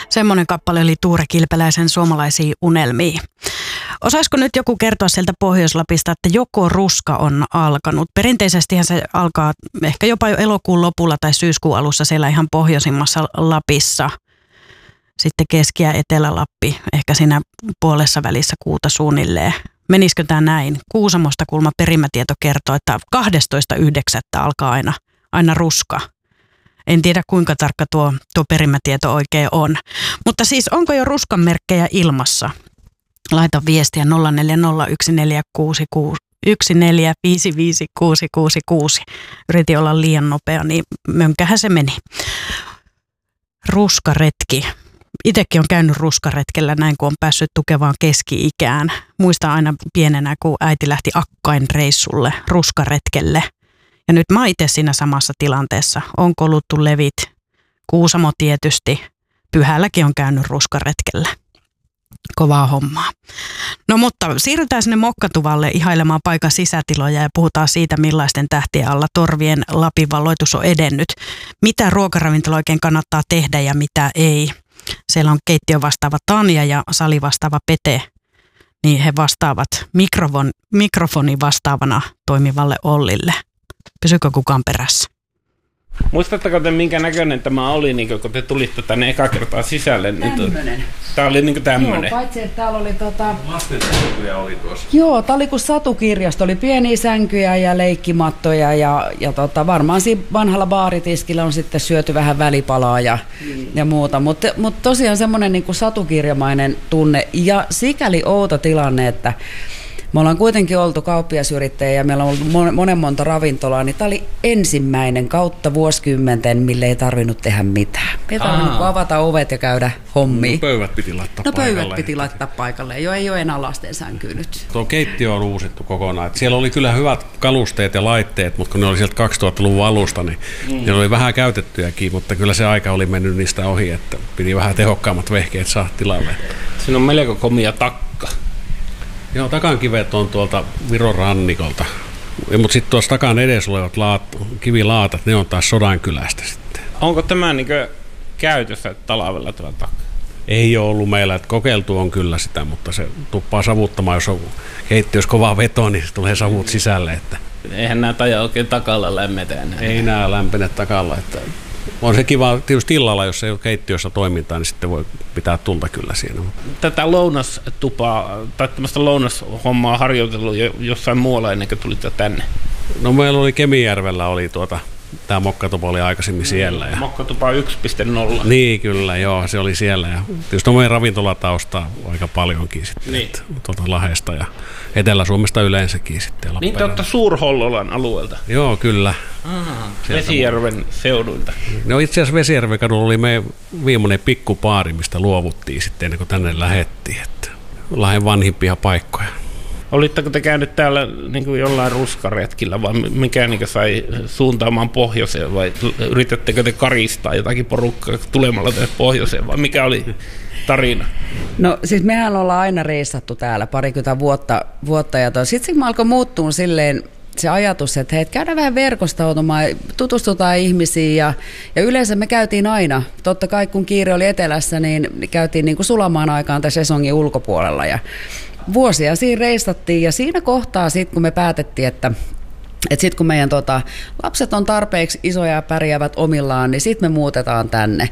Semmoinen kappale oli Tuure Kilpeläisen Suomalaisia unelmia. Osaisiko nyt joku kertoa sieltä Pohjois-Lapista, että joko ruska on alkanut? Perinteisestihän se alkaa ehkä jopa jo elokuun lopulla tai syyskuun alussa siellä ihan pohjoisimmassa Lapissa. Sitten Keski- ja Etelä-Lappi, ehkä siinä puolessa välissä kuuta suunnilleen. Menisikö tämä näin? Kuusamosta kuulemma perimätieto kertoo, että 12.9. alkaa aina ruska. En tiedä kuinka tarkka tuo perimätieto oikein on. Mutta siis onko jo ruskan merkkejä ilmassa? Laita viestiä 0401455666. Yritin olla liian nopea, niin mönkähän se meni. Ruskaretki. Itsekin on käynyt ruskaretkellä näin, kun on päässyt tukevaan keski-ikään. Muistan aina pienenä, kun äiti lähti Akkain reissulle ruskaretkelle. Ja nyt mä oon itse siinä samassa tilanteessa. On koluttu levit, Kuusamo tietysti. Pyhälläkin on käynyt ruskaretkellä. Kovaa hommaa. No mutta siirrytään sinne Mokkatuvalle ihailemaan paikan sisätiloja ja puhutaan siitä, millaisten tähtien alla torvien Lapin valloitus on edennyt. Mitä ruokaravintola oikein kannattaa tehdä ja mitä ei. Siellä on keittiön vastaava Tanja ja sali vastaava Pete. Niin he vastaavat mikrofoni vastaavana toimivalle Ollille. Pysykö kukaan perässä? Muistatteko te, minkä näköinen tämä oli, niin kun te tulitte tänne eka kertaa sisälle? Tämmönen. Tämä oli niin tämmöinen. Joo, paitsi että täällä oli lasten sänkyjä oli tuossa. Joo, tämä oli kuin satukirjasto. Oli pieniä sänkyjä ja leikkimattoja ja varmaan siinä vanhalla baaritiskillä on sitten syöty vähän välipalaa ja muuta. Mutta tosiaan semmoinen niin kuin satukirjamainen tunne ja sikäli outo tilanne, että me ollaan kuitenkin oltu kauppiasyrittäjä ja meillä on ollut monta ravintolaa, niin tämä oli ensimmäinen kautta vuosikymmenten, mille ei tarvinnut tehdä mitään. Ei tarvinnut avata ovet ja käydä hommiin. No pöydät piti laittaa paikalle. Pöydät piti laittaa paikalle. Jo ei ole enää lasten sänkyy nyt. Tuo keittiö on uusittu kokonaan. Et siellä oli kyllä hyvät kalusteet ja laitteet, mutta kun ne oli sieltä 2000-luvun alusta, niin ne oli vähän käytettyjäkin, mutta kyllä se aika oli mennyt niistä ohi, että piti vähän tehokkaammat vehkeet saa tilalle. Siinä on melko komia takka. Joo, takankivet on tuolta Viron rannikolta, mutta sitten tuossa takan edessä olevat kivilaatat, ne on taas Sodankylästä sitten. Onko tämä käytössä talvella tuolla takka? Ei ole ollut meillä, että kokeiltu on kyllä sitä, mutta se tuppaa savuttamaan, jos on keittiössä kova veto, niin se tulee savut sisälle. Että eihän nämä taja oikein takalla lämmetä enää. Ei nämä lämpene takalla. Että on se kiva tietysti illalla, jos ei ole keittiössä toimintaa, niin sitten voi pitää tulta kyllä siinä. Tätä lounastupaa tai tämmöistä lounashommaa harjoitellut jossain muualla ennen kuin tulitte tänne? No meillä oli Kemijärvellä, tämä Mokkatupa oli aikaisemmin siellä. Ja Mokkatupa 1.0. Niin kyllä, joo, se oli siellä. Ja tietysti on meidän ravintolatausta aika paljonkin sitten, niin. Tuolta Lahdesta ja Etelä-Suomesta yleensäkin sitten. Niin te olette Suur-Hollolan alueelta? Joo, kyllä. Vesijärven seuduilta. No itse asiassa Vesijärven kadulla oli meidän viimeinen pikkupaari, mistä luovuttiin sitten ennen kuin tänne lähdettiin. Että Lahden vanhimpia paikkoja. Olitteko te käynyt täällä jollain ruskaretkillä vai mikä sai suuntaamaan pohjoiseen vai yritättekö te karistaa jotakin porukkaa tulemalla tänne pohjoiseen vai mikä oli tarina? No siis mehän ollaan aina reissattu täällä parikymmentä vuotta ja sitten se alkoi muuttua silleen se ajatus, että hei, käydään vähän verkostautumaan, tutustutaan ihmisiin ja yleensä me käytiin aina, totta kai kun kiire oli etelässä, niin käytiin niin kuin sulamaan aikaan tässä sesongin ulkopuolella ja vuosia siinä reistattiin ja siinä kohtaa sitten kun me päätettiin, että sitten kun meidän lapset on tarpeeksi isoja ja pärjäävät omillaan, niin sitten me muutetaan tänne.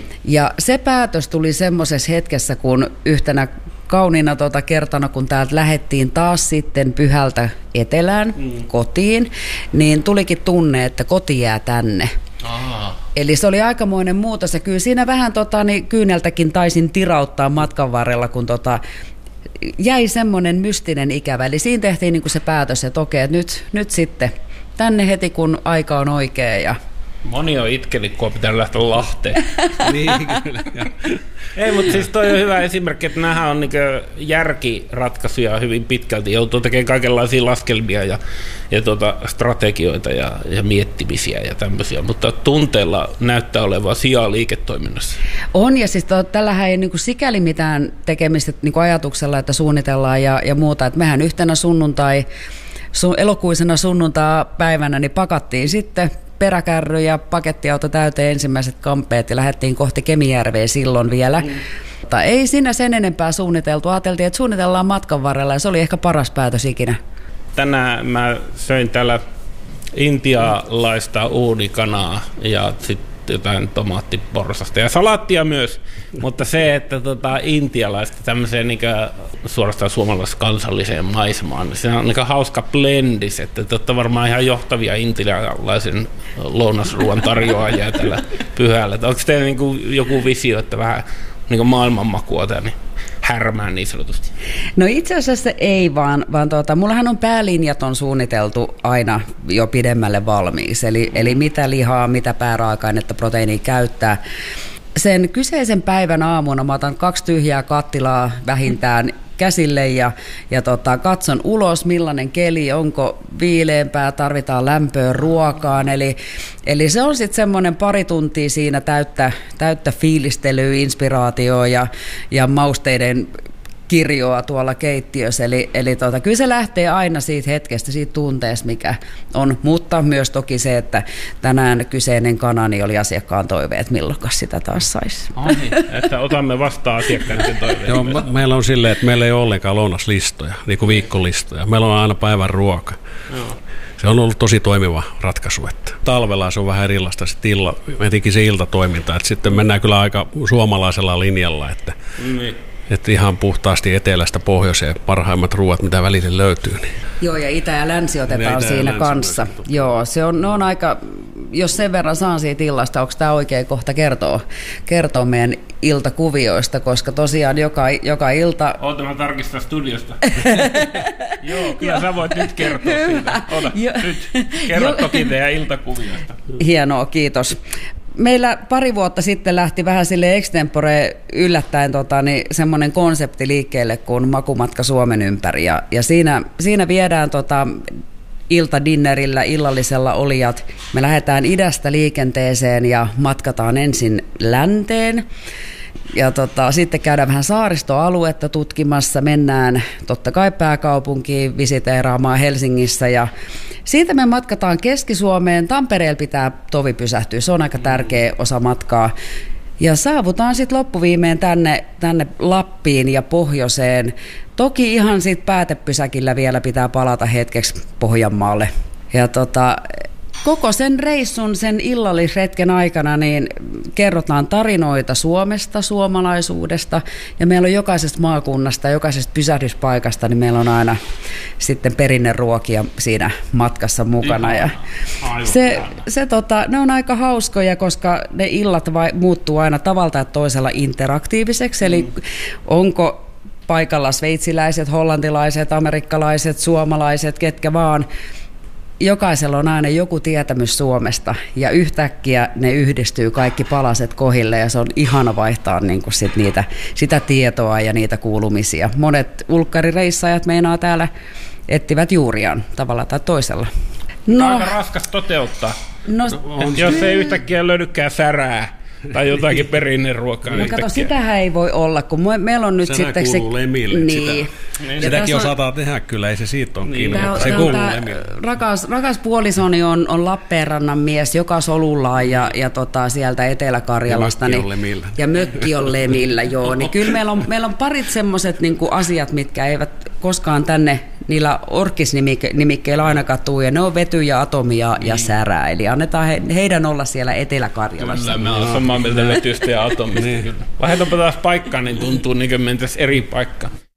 Ja se päätös tuli semmoisessa hetkessä, kun yhtenä kauniina kertana, kun täältä lähdettiin taas sitten Pyhältä etelään kotiin, niin tulikin tunne, että koti jää tänne. Eli se oli aikamoinen muutos ja kyllä siinä vähän kyyneltäkin taisin tirauttaa matkan varrella, kun jäi semmoinen mystinen ikävä. Eli siinä tehtiin niin kuin se päätös, että okei, että nyt sitten tänne heti, kun aika on oikea. Ja moni on itkenyt, kun on pitänyt lähteä Lahteen. Niin, kyllä. Ei, mutta siis toi on hyvä esimerkki, että nämä on järkiratkaisuja hyvin pitkälti. Joutuu tekemään kaikenlaisia laskelmia ja strategioita ja miettimisiä ja tämmöisiä. Mutta tunteella näyttää olevan sijaa liiketoiminnassa. On, ja siis tällähän ei sikäli mitään tekemistä ajatuksella, että suunnitellaan ja muuta. Että mehän yhtenä elokuisena sunnuntai-päivänä niin pakattiin sitten peräkärry ja pakettiauto täyteen ensimmäiset kampeet ja lähdettiin kohti Kemijärveä silloin vielä. Mutta ei siinä sen enempää suunniteltu. Ajateltiin, että suunnitellaan matkan varrella ja se oli ehkä paras päätös ikinä. Tänään mä söin täällä intialaista uunikanaa ja sitten jotain tomaattiporsasta ja salaattia myös, mutta se, että intialaista tämmöiseen suorastaan suomalais-kansalliseen maisemaan, niin se on hauska blendis, että te olette varmaan ihan johtavia intialaisen lounasruoan tarjoajia tällä pyhällä. Onko teillä joku visio, että vähän maailmanmakua niin härmään niin sanotusti? No itse asiassa ei, vaan mullahan on päälinjat on suunniteltu aina jo pidemmälle valmiiksi, eli mitä lihaa, mitä pääraaka-ainetta, proteiinia käyttää. Sen kyseisen päivän aamuna mä otan 2 tyhjää kattilaa vähintään käsille ja katson ulos, millainen keli, onko viileämpää, tarvitaan lämpöä ruokaan. Eli se on sitten semmoinen 2 tuntia siinä täyttä fiilistelyä, inspiraatioa ja mausteiden kirjoa tuolla keittiössä. Eli kyllä se lähtee aina siitä hetkestä, siitä tunteesta, mikä on, mutta myös toki se, että tänään kyseinen kanani oli asiakkaan toive, että milloinkas sitä taas saisi. Että otamme vastaan asiakkaiden toiveet. Joo, meillä on silleen, että meillä ei ole ollenkaan lounaslistoja, niin kuin viikkolistoja. Meillä on aina päivän ruoka. Joo. Se on ollut tosi toimiva ratkaisu, että talvella se on vähän erilaista etenkin se iltatoiminta, että sitten mennään kyllä aika suomalaisella linjalla, että että ihan puhtaasti etelästä pohjoiseen parhaimmat ruuat, mitä välillä löytyy. Niin. Joo, ja itä ja länsi otetaan siinä kanssa. Joo, ne on aika, jos sen verran saan siitä illasta, onko tämä oikea kohta kertoa meidän iltakuvioista, koska tosiaan joka ilta... Oota, mä tarkistan studiosta. Joo, kyllä sä voit nyt kertoa siitä. Ota, nyt. Kerro toki teidän iltakuvioista. Hienoa, kiitos. Meillä 2 vuotta sitten lähti vähän sille extempore yllättäen semmoinen konsepti liikkeelle kuin Makumatka Suomen ympäri. Ja siinä viedään iltadinnerillä, illallisella olijat. Me lähdetään idästä liikenteeseen ja matkataan ensin länteen. Ja sitten käydään vähän saaristoaluetta tutkimassa, mennään totta kai pääkaupunkiin visiteeraamaan Helsingissä ja siitä me matkataan Keski-Suomeen. Tampereella pitää tovi pysähtyä, se on aika tärkeä osa matkaa. Ja saavutaan sitten loppuviimeen tänne Lappiin ja pohjoiseen. Toki ihan sitten päätepysäkillä vielä pitää palata hetkeksi Pohjanmaalle. Ja koko sen reissun, sen illallisretken aikana niin kerrotaan tarinoita Suomesta, suomalaisuudesta ja meillä on jokaisesta maakunnasta, jokaisesta pysähdyspaikasta, niin meillä on aina sitten perinneruokia siinä matkassa mukana. Ja ne on aika hauskoja, koska ne illat muuttuu aina tavalla tai toisella interaktiiviseksi, eli onko paikalla sveitsiläiset, hollantilaiset, amerikkalaiset, suomalaiset, ketkä vaan. Jokaisella on aina joku tietämys Suomesta ja yhtäkkiä ne yhdistyy kaikki palaset kohille ja se on ihana vaihtaa sitä tietoa ja niitä kuulumisia. Monet ulkkarireissajat meinaa täällä etsivät juuriaan tavalla tai toisella. Aika raskas toteuttaa, jos ei yhtäkkiä löydykään särää. Tai jotakin perinneruokaa. No kato, sitähän ei voi olla, kun meillä on nyt sitten se... kuuluu lemille. Niin. Sitäkin osataan tehdä kyllä, ei se siitä ole kiinni, mutta se kuuluu lemille. Rakas puolisoni on Lappeenrannan mies, joka solullaan ja sieltä Etelä-Karjalasta. Ja mökki on lemillä, joo. Niin kyllä meillä on parit semmoiset asiat, mitkä eivät koskaan tänne niillä orkkisnimikkeillä ainakaan tuu, ja ne on vety ja atomia ja särää, eli annetaan heidän olla siellä Etelä-Karjalassa. Kyllä, me ollaan samaa mieltä vetystä ja atomista. Vaihdetaanpa taas paikkaa, niin tuntuu niin kuin mentäisiin eri paikkaan.